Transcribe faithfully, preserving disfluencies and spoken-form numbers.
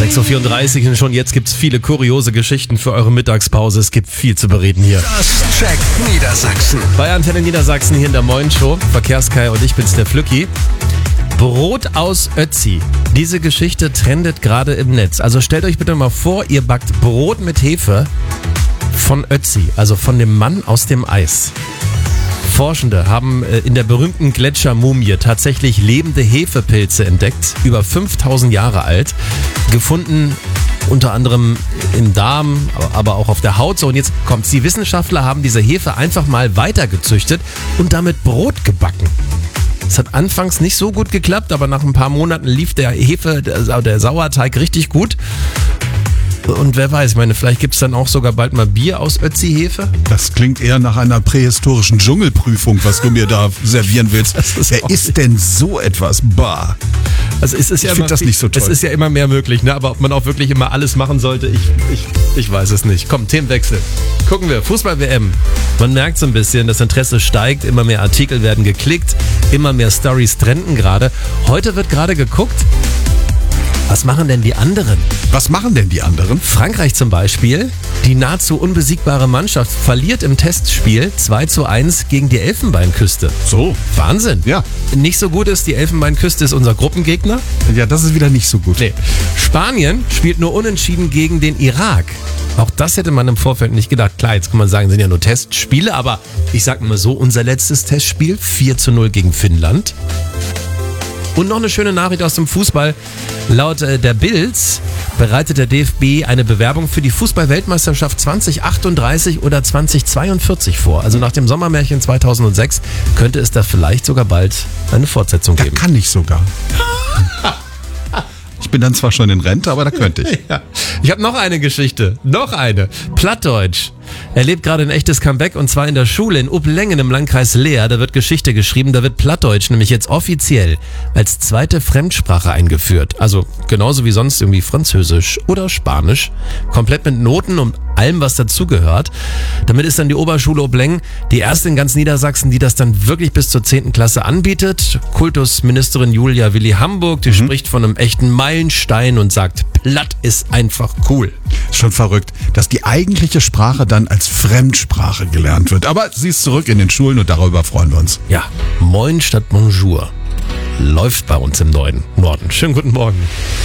sechs Uhr vierunddreißig und schon jetzt gibt's viele kuriose Geschichten für eure Mittagspause. Es gibt viel zu bereden hier. Das checkt Niedersachsen. Bei Antenne Niedersachsen hier in der Moin Show. Verkehrskai und ich bin's, der Flücki. Brot aus Ötzi. Diese Geschichte trendet gerade im Netz. Also stellt euch bitte mal vor, ihr backt Brot mit Hefe von Ötzi, also von dem Mann aus dem Eis. Forschende haben in der berühmten Gletschermumie tatsächlich lebende Hefepilze entdeckt, über fünftausend Jahre alt, gefunden unter anderem im Darm, aber auch auf der Haut. So, und jetzt kommt's. Die Wissenschaftler haben diese Hefe einfach mal weitergezüchtet und damit Brot gebacken. Es hat anfangs nicht so gut geklappt, aber nach ein paar Monaten lief der Hefe, der, der Sauerteig richtig gut. Und wer weiß, ich meine, vielleicht gibt es dann auch sogar bald mal Bier aus Ötzi-Hefe. Das klingt eher nach einer prähistorischen Dschungelprüfung, was du mir da servieren willst. Ist wer ist denn so etwas? Bah. Also es ist ja ich finde das nicht so toll. Es ist ja immer mehr möglich, ne? Aber ob man auch wirklich immer alles machen sollte, ich, ich, ich weiß es nicht. Komm, Themenwechsel. Gucken wir, Fußball-W M. Man merkt so ein bisschen, das Interesse steigt, immer mehr Artikel werden geklickt, immer mehr Stories trenden gerade. Heute wird gerade geguckt, was machen denn die anderen? Was machen denn die anderen? Frankreich zum Beispiel, die nahezu unbesiegbare Mannschaft, verliert im Testspiel zwei zu eins gegen die Elfenbeinküste. So. Wahnsinn. Ja. Nicht so gut ist, die Elfenbeinküste ist unser Gruppengegner. Ja, das ist wieder nicht so gut. Nee. Spanien spielt nur unentschieden gegen den Irak. Auch das hätte man im Vorfeld nicht gedacht. Klar, jetzt kann man sagen, sind ja nur Testspiele, aber ich sag mal so, unser letztes Testspiel, vier zu null gegen Finnland. Und noch eine schöne Nachricht aus dem Fußball. Laut äh, der Bilds bereitet der D F B eine Bewerbung für die Fußball-Weltmeisterschaft zwanzig achtunddreißig oder zwanzig zweiundvierzig vor. Also nach dem Sommermärchen zweitausendsechs könnte es da vielleicht sogar bald eine Fortsetzung Da geben. kann ich sogar. Ich bin dann zwar schon in Rente, aber da könnte ich. Ja. Ich habe noch eine Geschichte. Noch eine. Plattdeutsch erlebt gerade ein echtes Comeback, und zwar in der Schule in Uplengen im Landkreis Leer. Da wird Geschichte geschrieben, da wird Plattdeutsch nämlich jetzt offiziell als zweite Fremdsprache eingeführt. Also genauso wie sonst irgendwie Französisch oder Spanisch. Komplett mit Noten und allem, was dazugehört. Damit ist dann die Oberschule Uplengen die erste in ganz Niedersachsen, die das dann wirklich bis zur zehnten Klasse anbietet. Kultusministerin Julia Willi Hamburg, die mhm. spricht von einem echten Meilenstein und sagt, Platt ist einfach cool. Schon verrückt, dass die eigentliche Sprache dann als Fremdsprache gelernt wird. Aber sie ist zurück in den Schulen und darüber freuen wir uns. Ja, Moin statt Bonjour läuft bei uns im neuen Norden. Schönen guten Morgen.